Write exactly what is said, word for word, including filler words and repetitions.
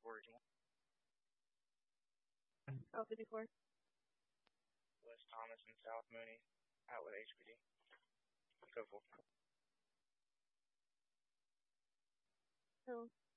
Oh, fifty-four. West Thomas and South Mooney, out with H P D. Go for Hill.